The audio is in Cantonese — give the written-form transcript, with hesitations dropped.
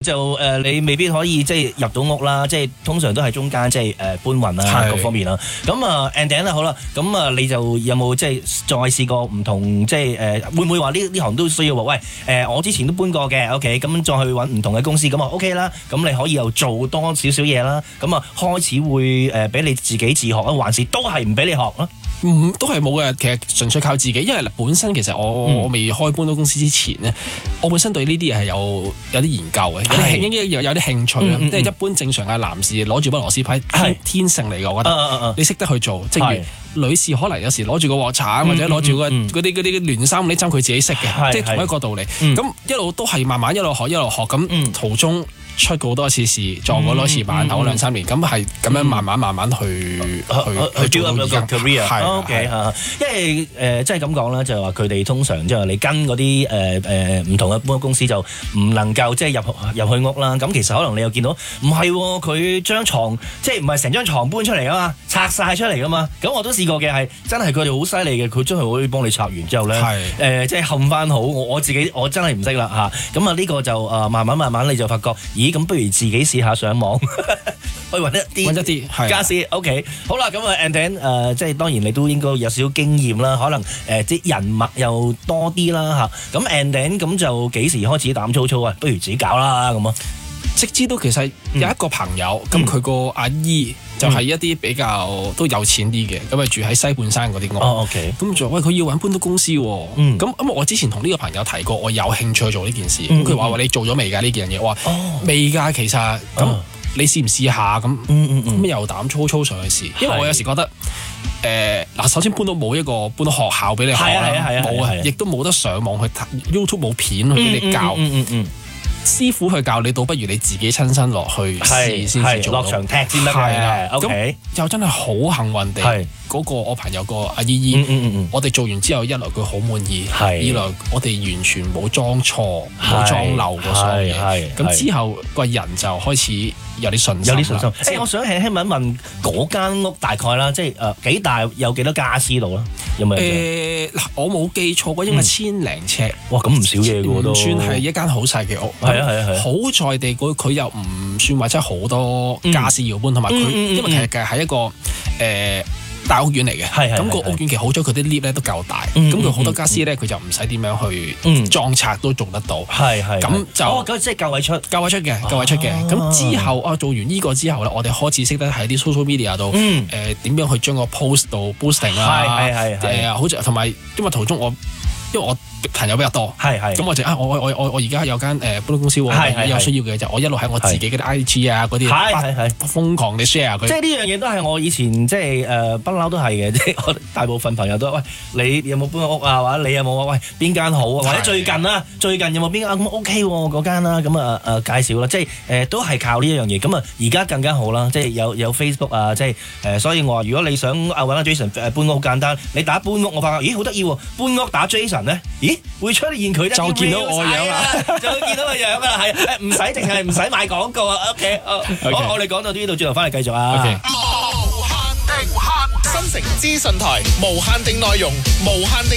就你未必可以即係入到屋啦，即係通常都係中間即係搬運啊各方面啦。咁and then 好啦，咁你就有冇即係再試過唔同即係會唔會話呢行都需要話喂我之前都搬過嘅 OK， 咁再去揾唔同嘅公司咁啊 OK 啦，咁你可以又做多少少嘢啦，咁啊開始會俾你自己自學啊，還是都係唔俾你學啊？ 都係冇嘅，其實純粹靠自己，因為本身其實我未開搬到公司之前咧，我本身對呢啲嘢係有啲研究嘅，有啲興趣啦。即係一般正常嘅男士攞住把螺絲批天性嚟嘅，我覺得你識得去做。正如女士可能有時攞住個鑊鏟或者攞住嗰啲聯衫嗰啲針，佢自己識嘅，即係同一個道理。咁一路都係慢慢一路學咁途中。出過好多次事，撞過多次板，頭2-3年，咁係咁樣慢慢去 build up 個 career。OK 嚇，因為即係咁講啦，就係話佢哋通常即係你跟嗰啲唔同嘅搬屋公司就唔能夠即係入去屋啦。咁其實可能你又見到唔係喎，佢張床即係唔係成張床搬出嚟啊嘛，拆晒出嚟噶嘛。咁我都試過嘅係真係佢哋好犀利嘅，佢真係可以幫你拆完之後咧，即係冚翻好。我自己我真係唔識啦嚇。咁呢個就慢慢你就發覺，咦咁不如自己試下上網去揾一啲家私。OK 好啦，咁and then 即係當然你都應該有少少經驗啦，可能即係人脈又多啲啦嚇。咁and then咁就幾時開始膽粗粗啊？不如自己搞啦咁啊！ 直至到其實有一個朋友，咁佢個阿姨就係一啲比較都有錢啲嘅，咁住喺西半山嗰啲屋。 OK。 咁就喂佢要揾搬屋公司喎。咁我之前同呢個朋友提過，我有興趣做呢件事。咁佢話你做咗未㗎呢件嘢？我話未㗎，其實咁你試唔試下咁？咁又膽粗粗上去試，因為我有時覺得首先搬到冇一個搬到學校俾你學啦，冇啊，亦都冇得上網去睇 YouTube 冇片去俾你教。師傅去教你，倒不如你自己親身落去試先至做到， 落場踢先得嘅。OK， 又真係好幸運地，嗰個我朋友個阿姨姨，我哋做完之後，一來佢好滿意，二來我哋完全冇裝錯、冇裝漏過所有嘢。咁之後個人就開始有啲信心。 我想輕輕問一問嗰間屋大概啦，即係幾大，有幾多家私度啦？有冇？ 我冇記錯過，因為1000零尺。 哇，咁唔少嘢嘅喎都。 算係一間好細嘅屋。係好在地佢又唔算話真係好多家私要搬，同埋佢因為其實係一個大屋苑嚟嘅，咁個屋苑其實好咗，佢啲 lift 咧都夠大，咁佢好多家私咧佢就唔使點樣去裝拆都做得到，咁就即係夠位出嘅。咁之後做完呢個之後咧，我哋開始識得喺啲 social media 度點樣去將個 post 度 boosting 啦，好似同埋因為途中因為我朋友比較多，咁我就我而家有間搬屋公司喎，有需要嘅就我一路喺我自己嘅 IG 啊嗰啲瘋狂地 share 佢。 即係呢樣嘢都係我以前即係不嬲都係嘅，即係我大部分朋友都喂你有冇搬屋啊，或者你有冇喂邊間好啊，或者最近有冇邊間咁 OK 喎嗰間啦，咁介紹啦，即係都係靠呢一樣嘢。咁而家更加好啦，即係有 Facebook 啊，即係所以我話如果你想揾阿 Jason 搬屋好簡單，你打搬屋我發覺咦好得意喎，搬屋打 Jason 咧，咦會出現佢就見到我樣啦， 就會見到個樣啦，係唔使淨係唔使買廣告啊。OK， 好，我哋講到呢度，轉頭翻嚟繼續啊。 無限定新城資訊台，無限定內容，無限定